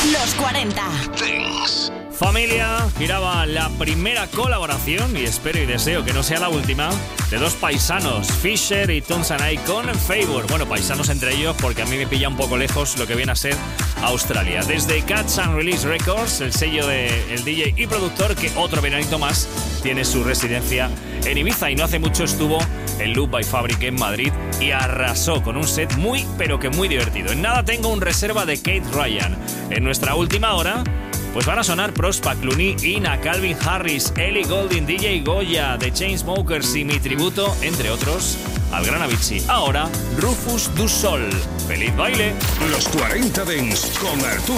Los 40 Dance. Familia, giraba la primera colaboración, y espero y deseo que no sea la última, de dos paisanos, Fisher y Tonsanay, con Favour. Bueno, paisanos entre ellos porque a mí me pilla un poco lejos lo que viene a ser Australia. Desde Catch and Release Records, el sello del DJ y productor que otro veranito más tiene su residencia en Ibiza, y no hace mucho estuvo en Loop by Fabric en Madrid y arrasó con un set muy pero que muy divertido. En nada tengo un reserva de Kate Ryan. En nuestra última hora pues van a sonar Prospa, Clooney, Ina, Calvin Harris, Ellie Goulding, DJ Goya, The Chainsmokers y mi tributo, entre otros, al gran Avicii. Ahora, Rufus Du Sol. ¡Feliz baile! Los 40 Dance con Arturo